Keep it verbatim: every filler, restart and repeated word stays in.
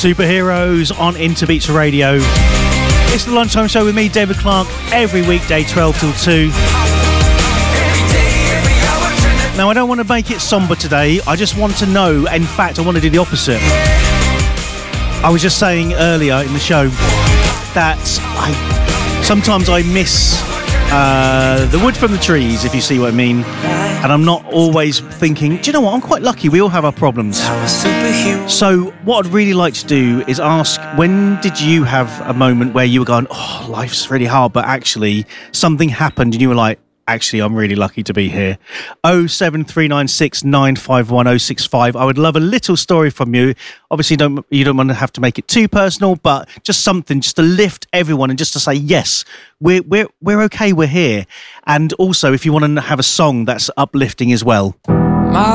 Superheroes on Interbeats Radio. It's the lunchtime show with me, David Clark, every weekday, twelve till two. Now, I don't want to make it somber today. I just want to know, in fact, I want to do the opposite. I was just saying earlier in the show that I sometimes I miss uh, the wood from the trees, if you see what I mean. And I'm not always thinking, do you know what, I'm quite lucky, we all have our problems. So what I'd really like to do is ask, when did you have a moment where you were going, oh, life's really hard, but actually something happened and you were like, actually, I'm really lucky to be here. oh seven three nine six nine five one oh six five. I would love a little story from you. Obviously, don't you don't want to have to make it too personal, but just something just to lift everyone and just to say, yes, we're we're we're okay, we're here. And also, if you want to have a song that's uplifting as well.